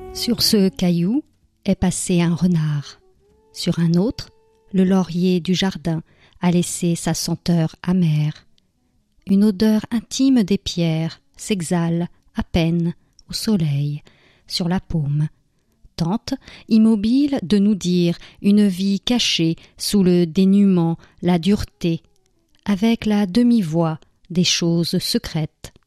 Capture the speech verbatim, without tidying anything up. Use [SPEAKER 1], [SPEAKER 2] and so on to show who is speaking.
[SPEAKER 1] Sur ce caillou est passé un renard. Sur un autre, le laurier du jardin a laissé sa senteur amère. Une odeur intime des pierres s'exhale à peine au soleil, sur la paume. Tente, immobile, de nous dire une vie cachée sous le dénuement, la dureté, avec la demi-voix des choses secrètes.